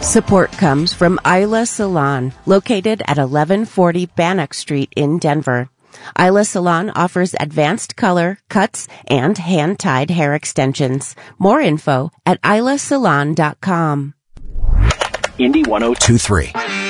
Support comes from Isla Salon, located at 1140 Bannock Street in Denver. Isla Salon offers advanced color, cuts, and hand-tied hair extensions. More info at islasalon.com. Indy 1023.